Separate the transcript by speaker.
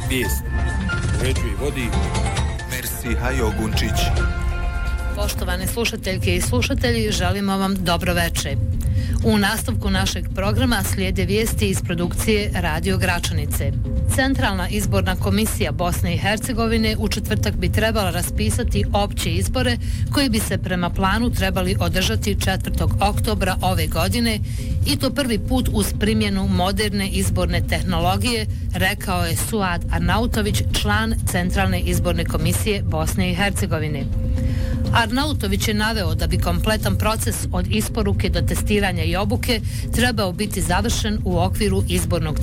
Speaker 1: Vijest. Uređuje i vodi
Speaker 2: Mersi Hajo Gunčić.
Speaker 3: Poštovane slušateljke i slušatelji, želimo vam dobro veče. U nastavku našeg programa slijede vijesti iz produkcije Radio Gračanice. Centralna izborna komisija Bosne i Hercegovine u četvrtak bi trebala raspisati opće izbore koji bi se prema planu trebali održati 4. oktobra ove godine i to prvi put uz primjenu moderne izborne tehnologije, rekao je Suad Arnautović, član Centralne izborne komisije Bosne i Hercegovine. Arnautović je naveo da bi kompletan proces od isporuke do testiranja i obuke trebao biti završen u okviru izbornog